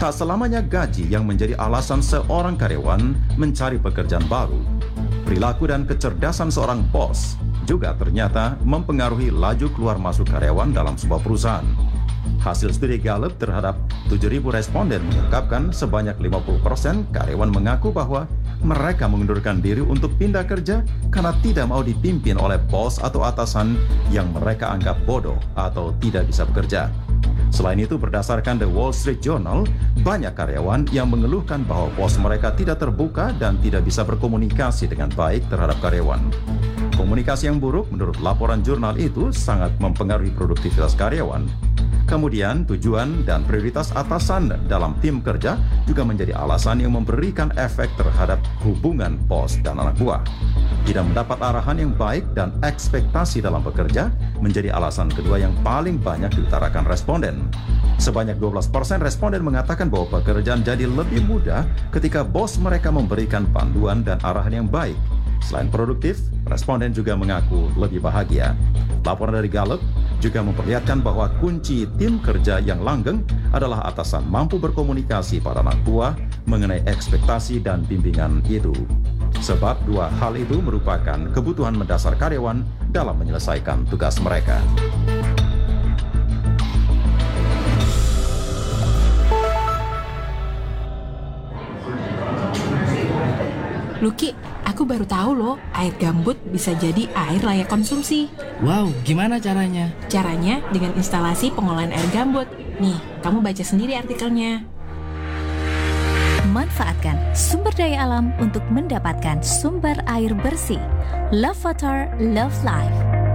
Tak selamanya gaji yang menjadi alasan seorang karyawan mencari pekerjaan baru. Perilaku dan kecerdasan seorang bos juga ternyata mempengaruhi laju keluar masuk karyawan dalam sebuah perusahaan. Hasil studi Gallup terhadap 7.000 responden mengungkapkan sebanyak 50% karyawan mengaku bahwa mereka mengundurkan diri untuk pindah kerja karena tidak mau dipimpin oleh bos atau atasan yang mereka anggap bodoh atau tidak bisa bekerja. Selain itu, berdasarkan The Wall Street Journal, banyak karyawan yang mengeluhkan bahwa bos mereka tidak terbuka dan tidak bisa berkomunikasi dengan baik terhadap karyawan. Komunikasi yang buruk menurut laporan jurnal itu sangat mempengaruhi produktivitas karyawan. Kemudian, tujuan dan prioritas atasan dalam tim kerja juga menjadi alasan yang memberikan efek terhadap hubungan bos dan anak buah. Tidak mendapat arahan yang baik dan ekspektasi dalam bekerja menjadi alasan kedua yang paling banyak diutarakan responden. Sebanyak 12% responden mengatakan bahwa pekerjaan jadi lebih mudah ketika bos mereka memberikan panduan dan arahan yang baik. Selain produktif, responden juga mengaku lebih bahagia. Laporan dari Gallup juga memperlihatkan bahwa kunci tim kerja yang langgeng adalah atasan mampu berkomunikasi pada anak buah mengenai ekspektasi dan bimbingan itu. Sebab dua hal itu merupakan kebutuhan mendasar karyawan dalam menyelesaikan tugas mereka. Luki, aku baru tahu loh, air gambut bisa jadi air layak konsumsi. Wow, gimana caranya? Caranya dengan instalasi pengolahan air gambut. Nih, kamu baca sendiri artikelnya. Manfaatkan sumber daya alam untuk mendapatkan sumber air bersih. Love Water, Love Life.